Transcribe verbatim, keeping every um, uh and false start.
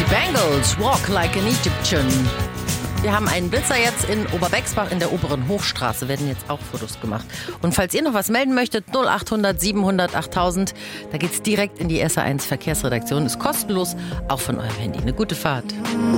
Bangles, Walk Like an Egyptian. Wir haben einen Blitzer jetzt in Oberbexbach in der oberen Hochstraße, werden jetzt auch Fotos gemacht. Und falls ihr noch was melden möchtet, null achthundert siebenhundert achttausend, da geht's direkt in die S A eins Verkehrsredaktion, ist kostenlos, auch von eurem Handy. Eine gute Fahrt.